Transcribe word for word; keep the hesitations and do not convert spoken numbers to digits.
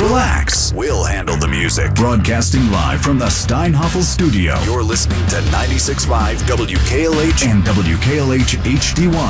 Relax. We'll handle the music. Broadcasting live from the Steinhoffel studio. You're listening to ninety-six point five W K L H and W K L H H D one.